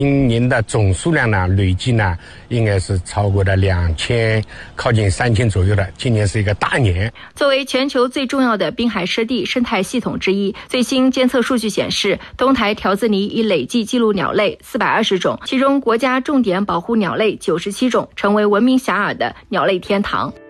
今年的总数量呢，累计呢，应该是超过了2000，靠近3000左右的。今年是一个大年。 作为全球最重要的滨海湿地生态系统之一，最新监测数据显示，东台条子泥已累计记录鸟类420种，其中国家重点保护鸟类97种，成为闻名遐迩的鸟类天堂。